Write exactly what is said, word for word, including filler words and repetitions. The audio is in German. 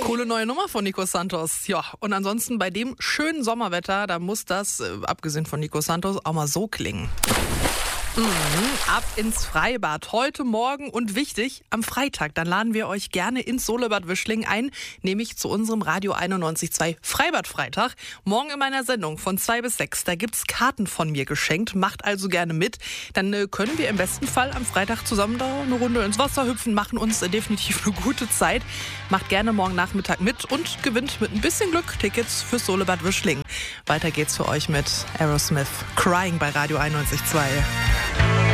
Coole neue Nummer von Nico Santos. Ja, und ansonsten bei dem schönen Sommerwetter, da muss das, äh, abgesehen von Nico Santos, auch mal so klingen. Mhm, ab ins Freibad. Heute Morgen und wichtig, am Freitag. Dann laden wir euch gerne ins Solebad Wischling ein, nämlich zu unserem Radio einundneunzig Komma zwei Freibad-Freitag. Morgen in meiner Sendung von zwei bis sechs. Da gibt's Karten von mir geschenkt. Macht also gerne mit. Dann äh, können wir im besten Fall am Freitag zusammen da eine Runde ins Wasser hüpfen, machen uns äh, definitiv eine gute Zeit. Macht gerne morgen Nachmittag mit und gewinnt mit ein bisschen Glück Tickets fürs Solebad Wischling. Weiter geht's für euch mit Aerosmith. Crying bei Radio einundneunzig Komma zwei.